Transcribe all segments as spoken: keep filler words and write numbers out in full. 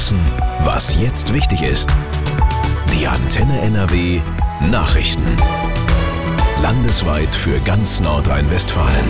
wissen, was jetzt wichtig ist. Die Antenne N R W Nachrichten. Landesweit für ganz Nordrhein-Westfalen.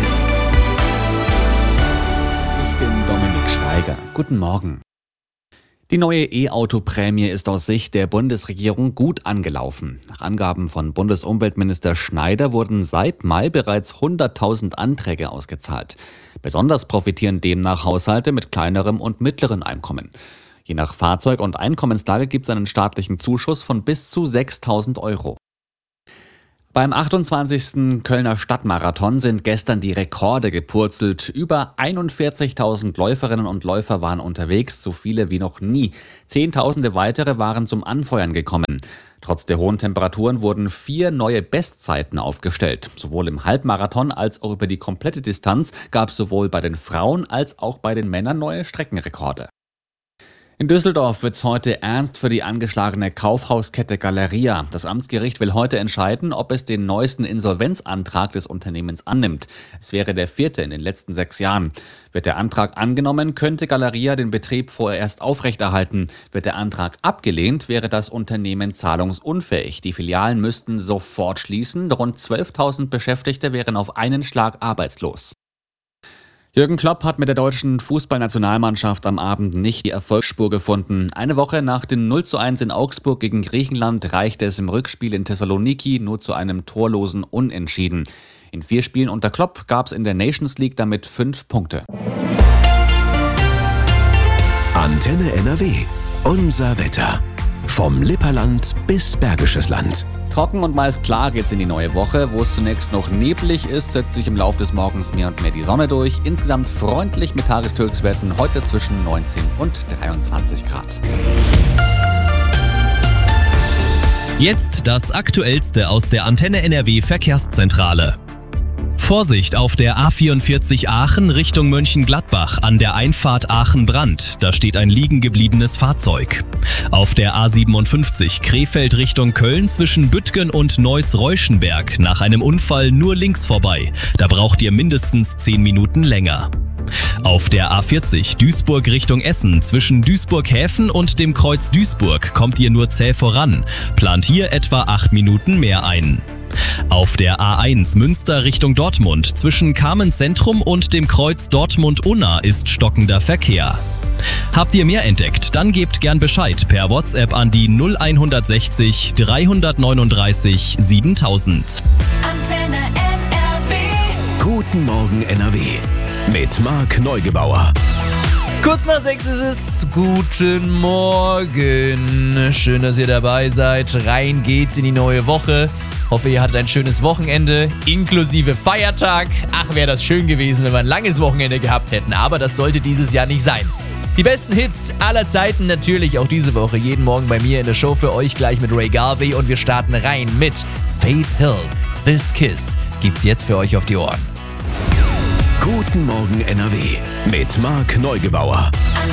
Ich bin Dominik Schweiger. Guten Morgen. Die neue E-Auto-Prämie ist aus Sicht der Bundesregierung gut angelaufen. Nach Angaben von Bundesumweltminister Schneider wurden seit Mai bereits hunderttausend Anträge ausgezahlt. Besonders profitieren demnach Haushalte mit kleinerem und mittlerem Einkommen. Je nach Fahrzeug- und Einkommenslage gibt es einen staatlichen Zuschuss von bis zu sechstausend Euro. Beim achtundzwanzigsten Kölner Stadtmarathon sind gestern die Rekorde gepurzelt. Über einundvierzigtausend Läuferinnen und Läufer waren unterwegs, so viele wie noch nie. Zehntausende weitere waren zum Anfeuern gekommen. Trotz der hohen Temperaturen wurden vier neue Bestzeiten aufgestellt. Sowohl im Halbmarathon als auch über die komplette Distanz gab es sowohl bei den Frauen als auch bei den Männern neue Streckenrekorde. In Düsseldorf wird es heute ernst für die angeschlagene Kaufhauskette Galeria. Das Amtsgericht will heute entscheiden, ob es den neuesten Insolvenzantrag des Unternehmens annimmt. Es wäre der vierte in den letzten sechs Jahren. Wird der Antrag angenommen, könnte Galeria den Betrieb vorerst aufrechterhalten. Wird der Antrag abgelehnt, wäre das Unternehmen zahlungsunfähig. Die Filialen müssten sofort schließen. Rund zwölftausend Beschäftigte wären auf einen Schlag arbeitslos. Jürgen Klopp hat mit der deutschen Fußballnationalmannschaft am Abend nicht die Erfolgsspur gefunden. Eine Woche nach dem null zu eins in Augsburg gegen Griechenland reichte es im Rückspiel in Thessaloniki nur zu einem torlosen Unentschieden. In vier Spielen unter Klopp gab es in der Nations League damit fünf Punkte. Antenne N R W. Unser Wetter. Vom Lipperland bis Bergisches Land. Trocken und meist klar geht's in die neue Woche. Wo es zunächst noch neblig ist, setzt sich im Laufe des Morgens mehr und mehr die Sonne durch. Insgesamt freundlich mit Tageshöchstwerten heute zwischen neunzehn und dreiundzwanzig Grad. Jetzt das Aktuellste aus der Antenne N R W Verkehrszentrale. Vorsicht auf der A vierundvierzig Aachen Richtung Mönchengladbach an der Einfahrt Aachen-Brand. Da steht ein liegen gebliebenes Fahrzeug. Auf der A siebenundfünfzig Krefeld Richtung Köln zwischen Büttgen und Neuss-Reuschenberg nach einem Unfall nur links vorbei. Da braucht ihr mindestens zehn Minuten länger. Auf der A vierzig Duisburg Richtung Essen zwischen Duisburg-Häfen und dem Kreuz Duisburg kommt ihr nur zäh voran. Plant hier etwa acht Minuten mehr ein. Auf der A eins Münster Richtung Dortmund zwischen Carmen-Zentrum und dem Kreuz Dortmund-Unna ist stockender Verkehr. Habt ihr mehr entdeckt? Dann gebt gern Bescheid per WhatsApp an die null hundertsechzig dreihundertneununddreißig siebentausend. Antenne N R W. Guten Morgen N R W. Mit Marc Neugebauer. Kurz nach sechs ist es. Guten Morgen. Schön, dass ihr dabei seid. Rein geht's in die neue Woche. Hoffe, ihr hattet ein schönes Wochenende, inklusive Feiertag. Ach, wäre das schön gewesen, wenn wir ein langes Wochenende gehabt hätten. Aber das sollte dieses Jahr nicht sein. Die besten Hits aller Zeiten natürlich auch diese Woche. Jeden Morgen bei mir in der Show für euch gleich mit Ray Garvey. Und wir starten rein mit Faith Hill. This Kiss gibt's jetzt für euch auf die Ohren. Guten Morgen N R W. Mit Marc Neugebauer.